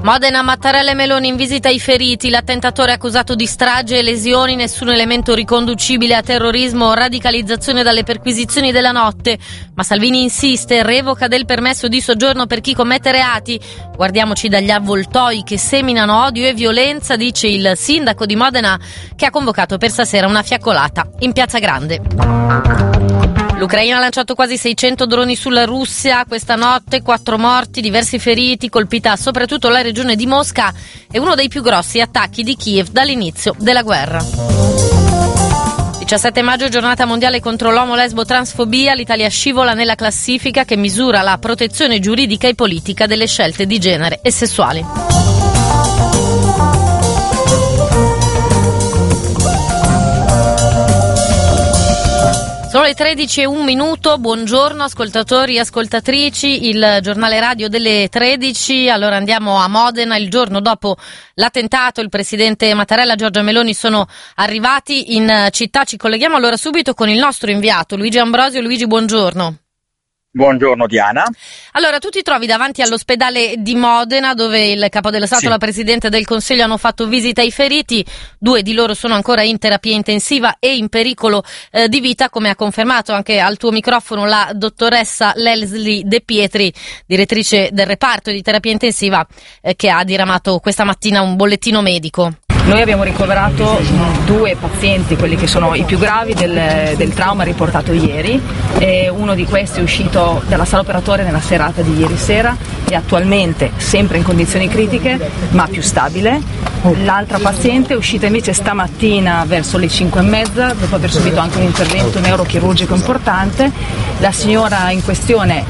Modena, Mattarella e Meloni in visita ai feriti. L'attentatore accusato di strage e lesioni, nessun elemento riconducibile a terrorismo o radicalizzazione dalle perquisizioni della notte. Ma Salvini insiste, revoca del permesso di soggiorno per chi commette reati. Guardiamoci dagli avvoltoi che seminano odio e violenza, dice il sindaco di Modena, che ha convocato per stasera una fiaccolata in Piazza Grande. L'Ucraina ha lanciato quasi 600 droni sulla Russia questa notte, 4 morti, diversi feriti, colpita soprattutto la regione di Mosca e uno dei più grossi attacchi di Kiev dall'inizio della guerra. 17 maggio, giornata mondiale contro l'omo-lesbo-transfobia. L'Italia scivola nella classifica che misura la protezione giuridica e politica delle scelte di genere e sessuali. Sono le 13:01, buongiorno ascoltatori e ascoltatrici, il giornale radio delle 13, allora andiamo a Modena. Il giorno dopo l'attentato il presidente Mattarella e Giorgia Meloni sono arrivati in città, ci colleghiamo allora subito con il nostro inviato Luigi Ambrosio. Luigi, buongiorno. Buongiorno Diana. Allora, tu ti trovi davanti all'ospedale di Modena dove il Capo dello Stato e la Presidente del Consiglio hanno fatto visita ai feriti. 2 di loro sono ancora in terapia intensiva e in pericolo di vita, come ha confermato anche al tuo microfono la dottoressa Leslie De Pietri, direttrice del reparto di terapia intensiva, che ha diramato questa mattina un bollettino medico. Noi abbiamo ricoverato 2 pazienti, quelli che sono i più gravi del trauma riportato ieri, e uno di questi è uscito dalla sala operatoria nella serata di ieri sera e attualmente sempre in condizioni critiche ma più stabile. L'altra paziente è uscita invece stamattina verso le 5:30 dopo aver subito anche un intervento neurochirurgico importante. La signora in questione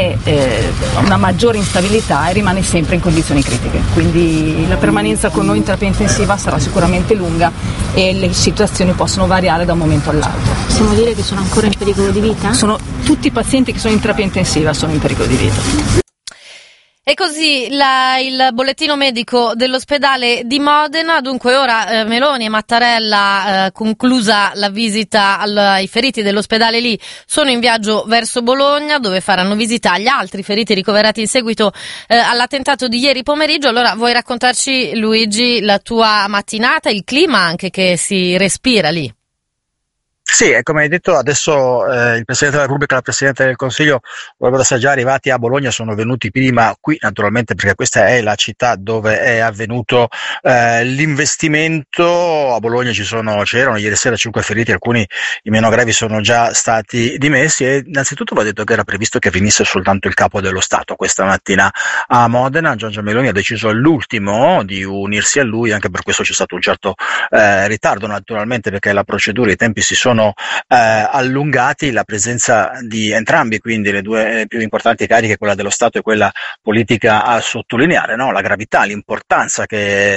ha una maggiore instabilità e rimane sempre in condizioni critiche, quindi la permanenza con noi in terapia intensiva sarà sicuramente lunga e le situazioni possono variare da un momento all'altro. Possiamo dire che sono ancora in pericolo di vita? Tutti i pazienti che sono in terapia intensiva sono in pericolo di vita. E così il bollettino medico dell'ospedale di Modena. Dunque ora Meloni e Mattarella, conclusa la visita ai feriti dell'ospedale lì, sono in viaggio verso Bologna dove faranno visita agli altri feriti ricoverati in seguito all'attentato di ieri pomeriggio. Allora vuoi raccontarci, Luigi, la tua mattinata, il clima anche che si respira lì? Sì, e come hai detto adesso il Presidente della Repubblica e la Presidente del Consiglio dovrebbero essere già arrivati a Bologna, sono venuti prima qui naturalmente perché questa è la città dove è avvenuto l'investimento. A Bologna c'erano ieri sera 5 feriti, alcuni i meno gravi sono già stati dimessi e innanzitutto va detto che era previsto che venisse soltanto il Capo dello Stato questa mattina a Modena. Giorgia Meloni ha deciso all'ultimo di unirsi a lui, anche per questo c'è stato un certo ritardo naturalmente perché la procedura e i tempi si sono allungati. La presenza di entrambi, quindi le 2 più importanti cariche, quella dello Stato e quella politica, a sottolineare la gravità, l'importanza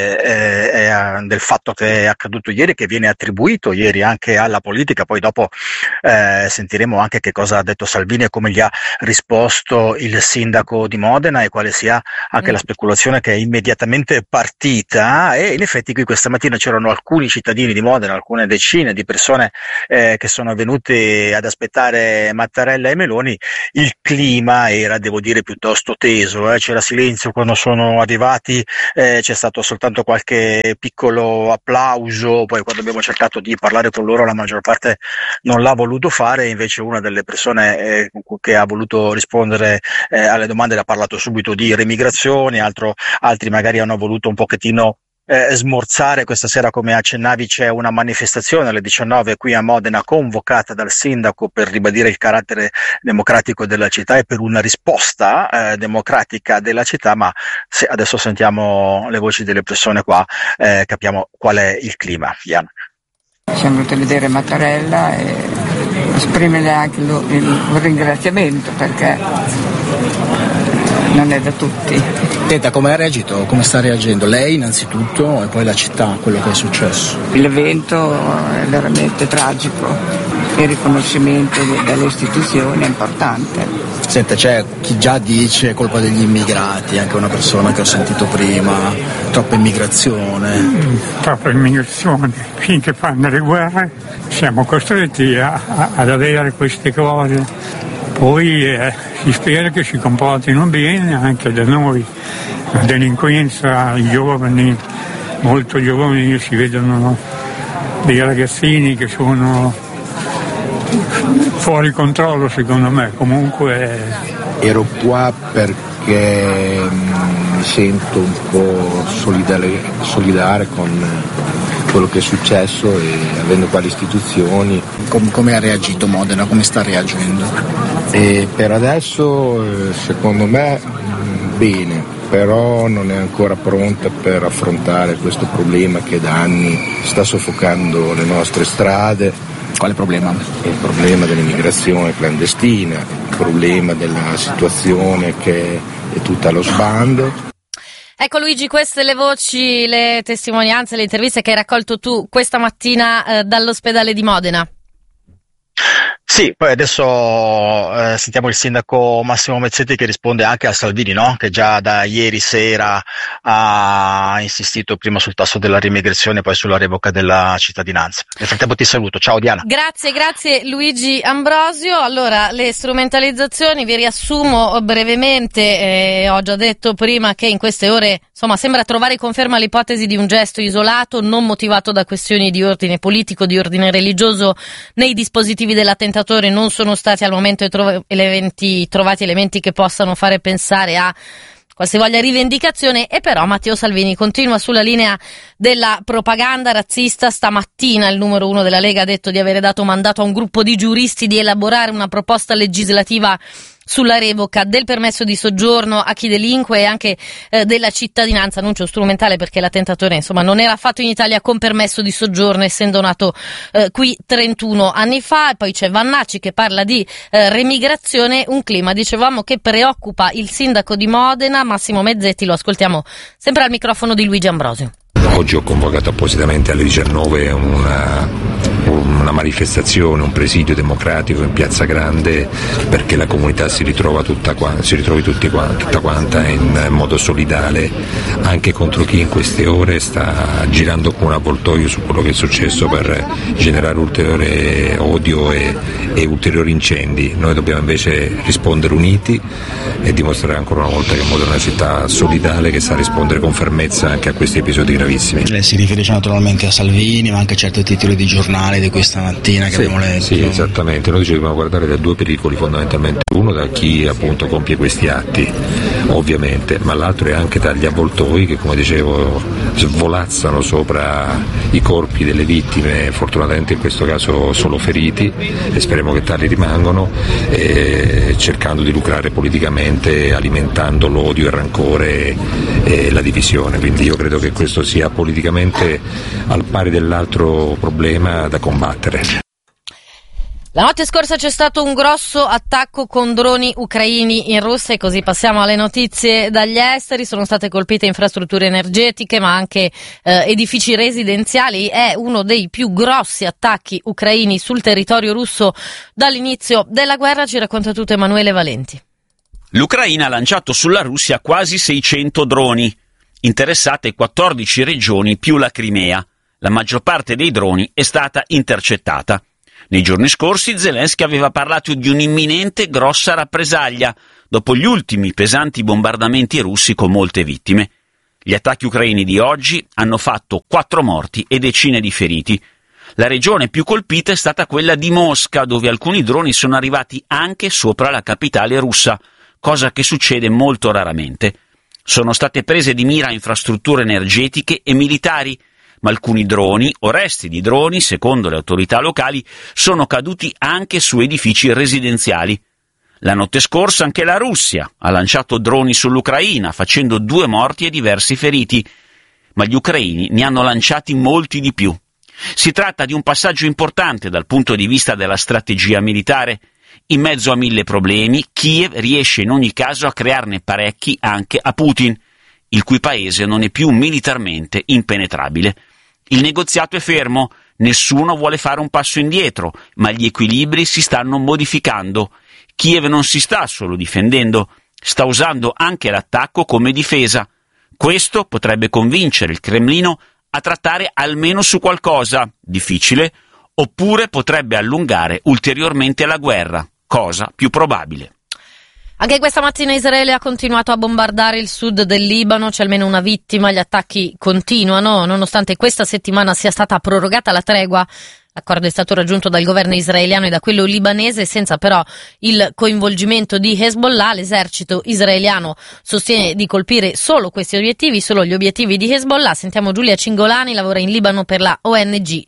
del fatto che è accaduto ieri, che viene attribuito ieri anche alla politica. Poi dopo sentiremo anche che cosa ha detto Salvini e come gli ha risposto il sindaco di Modena e quale sia anche la speculazione che è immediatamente partita. E in effetti qui questa mattina c'erano alcuni cittadini di Modena, alcune decine di persone che sono venuti ad aspettare Mattarella e Meloni. Il clima era, devo dire, piuttosto teso, c'era silenzio quando sono arrivati, c'è stato soltanto qualche piccolo applauso, poi quando abbiamo cercato di parlare con loro la maggior parte non l'ha voluto fare, invece una delle persone che ha voluto rispondere alle domande ha parlato subito di remigrazione, altri magari hanno voluto un pochettino smorzare. Questa sera, come accennavi, c'è una manifestazione alle 19 qui a Modena convocata dal sindaco per ribadire il carattere democratico della città e per una risposta democratica della città, ma se adesso sentiamo le voci delle persone qua capiamo qual è il clima. Diana. Siamo venuti a vedere Mattarella e esprimere anche il ringraziamento perché non è da tutti. Senta, come ha reagito? Come sta reagendo? Lei innanzitutto e poi la città, quello che è successo. L'evento è veramente tragico, il riconoscimento dalle istituzioni è importante. Senta, c'è chi già dice colpa degli immigrati, anche una persona che ho sentito prima, troppa immigrazione. Troppa immigrazione, finché fanno le guerre siamo costretti ad avere queste cose. Poi si spera che si comportino bene anche da noi la delinquenza, i giovani, molto giovani, si vedono dei ragazzini che sono fuori controllo secondo me. Comunque ero qua perché mi sento un po' solidale con quello che è successo e avendo qua le istituzioni. Come ha reagito Modena? Come sta reagendo? E per adesso secondo me bene, però non è ancora pronta per affrontare questo problema che da anni sta soffocando le nostre strade. Quale problema? Il problema dell'immigrazione clandestina, il problema della situazione che è tutta allo sbando. Ecco Luigi, queste le voci, le testimonianze, le interviste che hai raccolto tu questa mattina dall'ospedale di Modena. Sì, poi adesso sentiamo il sindaco Massimo Mezzetti che risponde anche a Salvini, no? Che già da ieri sera ha insistito prima sul tasso della riemigrazione, poi sulla revoca della cittadinanza. Nel frattempo ti saluto, ciao Diana. Grazie Luigi Ambrosio. Allora, le strumentalizzazioni vi riassumo brevemente, ho già detto prima che in queste ore sembra trovare conferma l'ipotesi di un gesto isolato, non motivato da questioni di ordine politico, di ordine religioso. Nei dispositivi dell'attentatore non sono stati al momento trovati elementi che possano fare pensare a qualsivoglia rivendicazione, e però Matteo Salvini continua sulla linea della propaganda razzista. Stamattina il numero 1 della Lega ha detto di avere dato mandato a un gruppo di giuristi di elaborare una proposta legislativa sulla revoca del permesso di soggiorno a chi delinque e anche della cittadinanza. Annuncio strumentale perché l'attentatore non era affatto in Italia con permesso di soggiorno, essendo nato qui 31 anni fa. E poi c'è Vannacci che parla di remigrazione, un clima, dicevamo, che preoccupa il sindaco di Modena, Massimo Mezzetti. Lo ascoltiamo sempre al microfono di Luigi Ambrosio. Oggi ho convocato appositamente alle 19 una manifestazione, un presidio democratico in Piazza Grande, perché la comunità si ritrovi tutta quanta in modo solidale anche contro chi in queste ore sta girando come un avvoltoio su quello che è successo per generare ulteriore odio e ulteriori incendi. Noi dobbiamo invece rispondere uniti e dimostrare ancora una volta che Modena è una città solidale che sa rispondere con fermezza anche a questi episodi gravissimi. Lei si riferisce naturalmente a Salvini, ma anche a certi titoli di giornale di questa mattina che abbiamo letto. Sì, esattamente. Noi ci dobbiamo guardare da due pericoli fondamentalmente. Uno da chi appunto compie questi atti, ovviamente, ma l'altro è anche dagli avvoltoi che, come dicevo, svolazzano sopra i corpi delle vittime, fortunatamente in questo caso solo feriti, e speriamo che tali rimangano, cercando di lucrare politicamente, alimentando l'odio, il rancore e la divisione. Quindi io credo che questo sia politicamente al pari dell'altro problema da combattere. La notte scorsa c'è stato un grosso attacco con droni ucraini in Russia, e così passiamo alle notizie dagli esteri. Sono state colpite infrastrutture energetiche ma anche edifici residenziali. È uno dei più grossi attacchi ucraini sul territorio russo dall'inizio della guerra. Ci racconta tutto Emanuele Valenti. L'Ucraina ha lanciato sulla Russia quasi 600 droni, interessate 14 regioni più la Crimea. La maggior parte dei droni è stata intercettata. Nei giorni scorsi Zelensky aveva parlato di un'imminente grossa rappresaglia dopo gli ultimi pesanti bombardamenti russi con molte vittime. Gli attacchi ucraini di oggi hanno fatto 4 morti e decine di feriti. La regione più colpita è stata quella di Mosca, dove alcuni droni sono arrivati anche sopra la capitale russa, cosa che succede molto raramente. Sono state prese di mira infrastrutture energetiche e militari, ma alcuni droni o resti di droni, secondo le autorità locali, sono caduti anche su edifici residenziali. La notte scorsa anche la Russia ha lanciato droni sull'Ucraina, facendo 2 morti e diversi feriti, ma gli ucraini ne hanno lanciati molti di più. Si tratta di un passaggio importante dal punto di vista della strategia militare. In mezzo a 1000 problemi, Kiev riesce in ogni caso a crearne parecchi anche a Putin, il cui paese non è più militarmente impenetrabile. Il negoziato è fermo, nessuno vuole fare un passo indietro, ma gli equilibri si stanno modificando. Kiev non si sta solo difendendo, sta usando anche l'attacco come difesa. Questo potrebbe convincere il Cremlino a trattare almeno su qualcosa, difficile, oppure potrebbe allungare ulteriormente la guerra, cosa più probabile. Anche questa mattina Israele ha continuato a bombardare il sud del Libano, c'è almeno una vittima, gli attacchi continuano, nonostante questa settimana sia stata prorogata la tregua. L'accordo è stato raggiunto dal governo israeliano e da quello libanese, senza però il coinvolgimento di Hezbollah. L'esercito israeliano sostiene di colpire solo questi obiettivi, solo gli obiettivi di Hezbollah. Sentiamo Giulia Cingolani, lavora in Libano per la ONG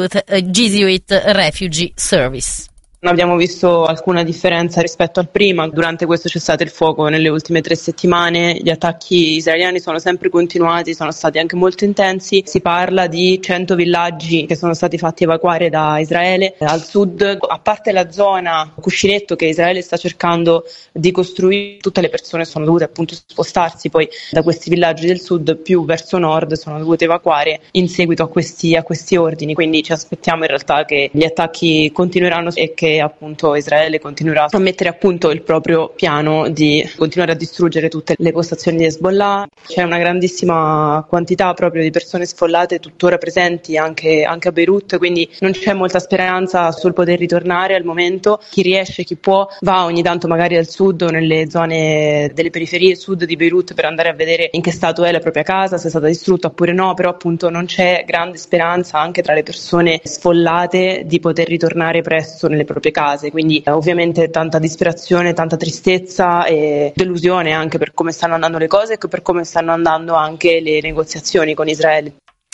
Jesuit Refugee Service. Non abbiamo visto alcuna differenza rispetto al prima. Durante questo cessate il fuoco nelle ultime 3 settimane gli attacchi israeliani sono sempre continuati, sono stati anche molto intensi. Si parla di 100 villaggi che sono stati fatti evacuare da Israele. Al sud, a parte la zona cuscinetto che Israele sta cercando di costruire, tutte le persone sono dovute appunto spostarsi poi da questi villaggi del sud più verso nord, sono dovute evacuare in seguito a questi ordini. Quindi ci aspettiamo in realtà che gli attacchi continueranno e che appunto Israele continuerà a mettere a punto il proprio piano di continuare a distruggere tutte le postazioni di Hezbollah. C'è una grandissima quantità proprio di persone sfollate tuttora presenti anche a Beirut, quindi non c'è molta speranza sul poter ritornare al momento. Chi riesce, chi può, va ogni tanto magari al sud o nelle zone delle periferie sud di Beirut per andare a vedere in che stato è la propria casa, se è stata distrutta oppure no, però appunto non c'è grande speranza anche tra le persone sfollate di poter ritornare presto nelle proprie case, quindi ovviamente tanta disperazione, tanta tristezza e delusione anche per come stanno andando le cose e per come stanno andando anche le negoziazioni con Israele.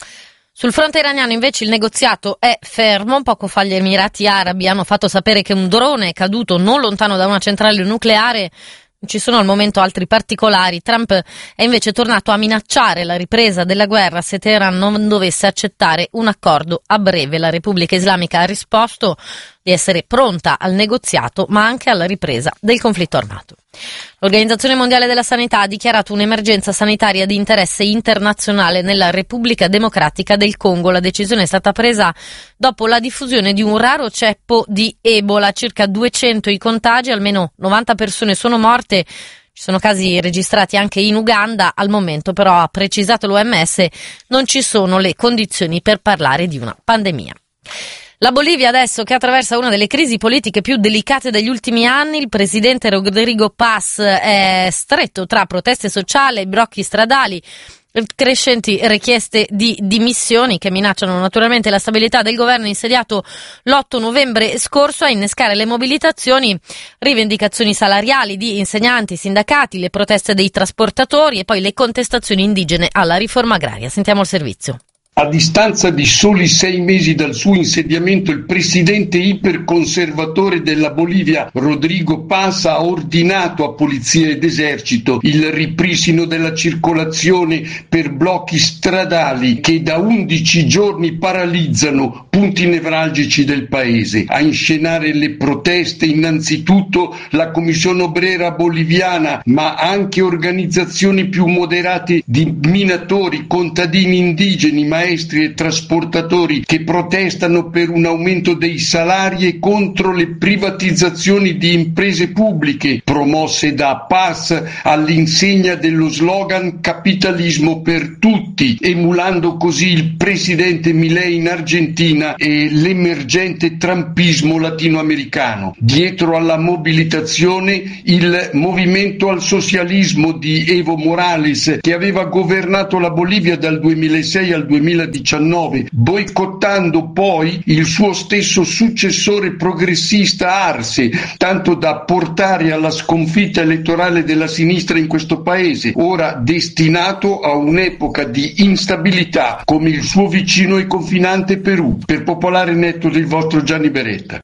Sul fronte iraniano invece il negoziato è fermo. Poco fa gli Emirati Arabi hanno fatto sapere che un drone è caduto non lontano da una centrale nucleare. Non ci sono al momento altri particolari. Trump è invece tornato a minacciare la ripresa della guerra se Teheran non dovesse accettare un accordo a breve. La Repubblica Islamica ha risposto di essere pronta al negoziato ma anche alla ripresa del conflitto armato. L'Organizzazione Mondiale della Sanità ha dichiarato un'emergenza sanitaria di interesse internazionale nella Repubblica Democratica del Congo. La decisione è stata presa dopo la diffusione di un raro ceppo di Ebola. Circa 200 i contagi, almeno 90 persone sono morte. Ci sono casi registrati anche in Uganda. Al momento però, ha precisato l'OMS, non ci sono le condizioni per parlare di una pandemia. La Bolivia adesso che attraversa una delle crisi politiche più delicate degli ultimi anni, il presidente Rodrigo Paz è stretto tra proteste sociali e blocchi stradali, crescenti richieste di dimissioni che minacciano naturalmente la stabilità del governo insediato l'8 novembre scorso. A innescare le mobilitazioni, rivendicazioni salariali di insegnanti, sindacati, le proteste dei trasportatori e poi le contestazioni indigene alla riforma agraria. Sentiamo il servizio. A distanza di soli 6 mesi dal suo insediamento, il presidente iperconservatore della Bolivia, Rodrigo Paz, ha ordinato a polizia ed esercito il ripristino della circolazione per blocchi stradali che da 11 giorni paralizzano punti nevralgici del paese. A inscenare le proteste innanzitutto la Commissione Obrera Boliviana, ma anche organizzazioni più moderate di minatori, contadini indigeni, maestri e trasportatori che protestano per un aumento dei salari e contro le privatizzazioni di imprese pubbliche promosse da Paz all'insegna dello slogan capitalismo per tutti, emulando così il presidente Milei in Argentina e l'emergente trumpismo latinoamericano. Dietro alla mobilitazione il movimento al socialismo di Evo Morales, che aveva governato la Bolivia dal 2006 al 2019, boicottando poi il suo stesso successore progressista Arce, tanto da portare alla sconfitta elettorale della sinistra in questo paese, ora destinato a un'epoca di instabilità come il suo vicino e confinante Perù. Per Popolare Network, il vostro Gianni Beretta.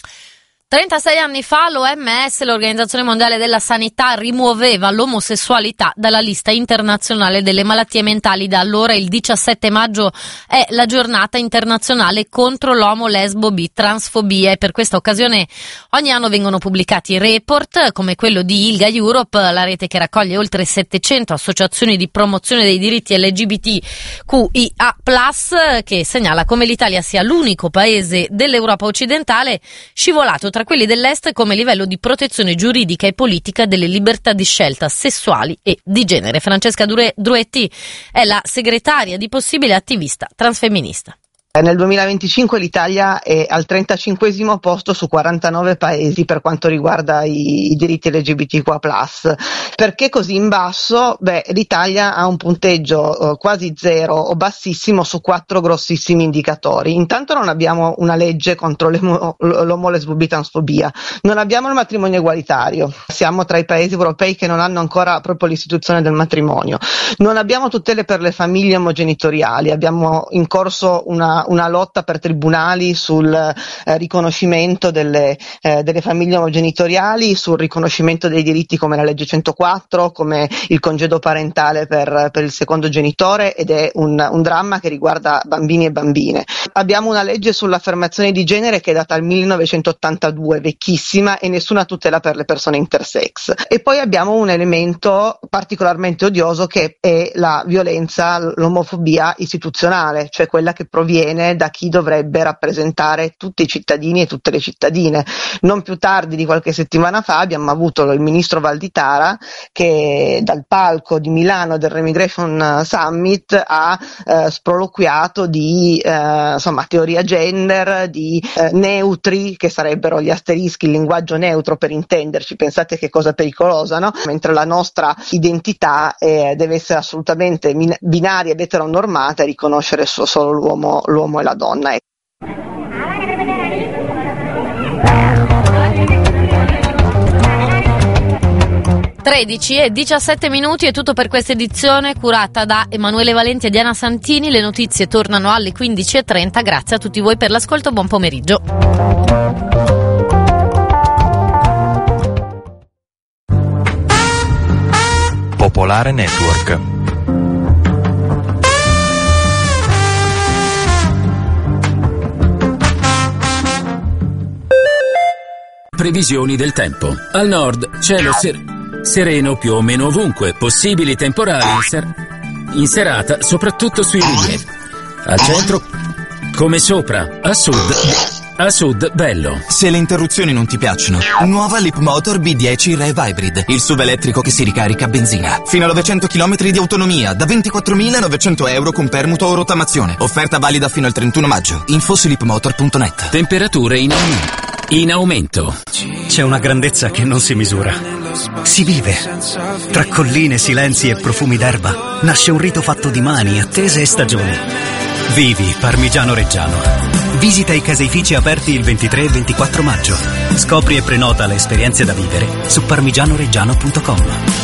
36 anni fa l'OMS, l'Organizzazione Mondiale della Sanità, rimuoveva l'omosessualità dalla lista internazionale delle malattie mentali. Da allora il 17 maggio è la giornata internazionale contro l'omo, lesbo, bi, transfobia e per questa occasione ogni anno vengono pubblicati report come quello di ILGA Europe, la rete che raccoglie oltre 700 associazioni di promozione dei diritti LGBTQIA+, che segnala come l'Italia sia l'unico paese dell'Europa occidentale scivolato tra quelli dell'Est come livello di protezione giuridica e politica delle libertà di scelta sessuali e di genere. Francesca Druetti è la segretaria di Possibile, attivista transfemminista. Nel 2025 l'Italia è al 35° posto su 49 paesi per quanto riguarda i diritti LGBTQA+. Perché così in basso? L'Italia ha un punteggio quasi zero o bassissimo su 4 grossissimi indicatori. Intanto non abbiamo una legge contro l'omolesbobitransfobia, non abbiamo il matrimonio egualitario, siamo tra i paesi europei che non hanno ancora proprio l'istituzione del matrimonio, non abbiamo tutele per le famiglie omogenitoriali, abbiamo in corso una lotta per tribunali sul riconoscimento delle famiglie omogenitoriali, sul riconoscimento dei diritti come la legge 104, come il congedo parentale per il secondo genitore, ed è un dramma che riguarda bambini e bambine. Abbiamo una legge sull'affermazione di genere che è data al 1982, vecchissima, e nessuna tutela per le persone intersex. E poi abbiamo un elemento particolarmente odioso che è la violenza, l'omofobia istituzionale, cioè quella che proviene da chi dovrebbe rappresentare tutti i cittadini e tutte le cittadine. Non più tardi di qualche settimana fa abbiamo avuto il ministro Valditara che dal palco di Milano del Remigration Summit ha sproloquiato di teoria gender, di neutri, che sarebbero gli asterischi, il linguaggio neutro per intenderci, pensate che cosa pericolosa, no? Mentre la nostra identità deve essere assolutamente binaria ed eteronormata e riconoscere solo l'uomo e la donna. 13:17 è tutto per questa edizione curata da Emanuele Valenti e Diana Santini. Le notizie tornano alle 15:30. Grazie a tutti voi per l'ascolto, buon pomeriggio. Popolare Network. Previsioni del tempo. Al nord, cielo sereno più o meno ovunque, possibili temporali in serata, soprattutto sui rilievi. Al centro, come sopra, a sud, bello. Se le interruzioni non ti piacciono, nuova Leapmotor B10 Rev Hybrid, il SUV elettrico che si ricarica a benzina. Fino a 900 km di autonomia, da 24.900 euro con permuto o rottamazione. Offerta valida fino al 31 maggio. Info su leapmotor.net. Temperature in aumento. C'è una grandezza che non si misura. Si vive. Tra colline, silenzi e profumi d'erba nasce un rito fatto di mani, attese e stagioni. Vivi Parmigiano Reggiano. Visita i caseifici aperti il 23 e 24 maggio. Scopri e prenota le esperienze da vivere su parmigianoreggiano.com.